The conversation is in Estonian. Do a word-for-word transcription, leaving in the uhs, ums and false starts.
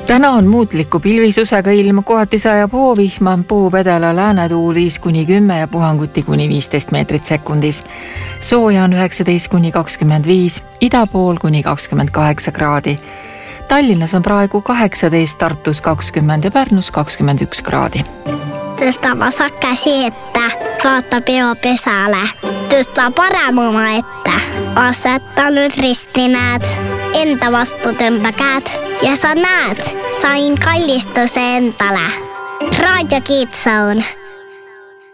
Täna on muutliku pilvisusega ilm, kohati sajab hoovihma, puupedela läänetuul viis kuni kümme ja puhanguti kuni viisteist meetrit sekundis. Sooja on üheksateist kuni kakskümmend viis, ida pool kuni kakskümmend kaheksa kraadi. Tallinnas on praegu kaheksateist, Tartus kakskümmend ja Pärnus kakskümmend üks kraadi. Tõsta vasak käsi ette, vaata peo pesale. Tõsta parem oma ette. Aseta nüüd risti näed. Enda vastu tõmba käed. Ja sa näed, sain kallistuse endale. Raadio Kids Zone.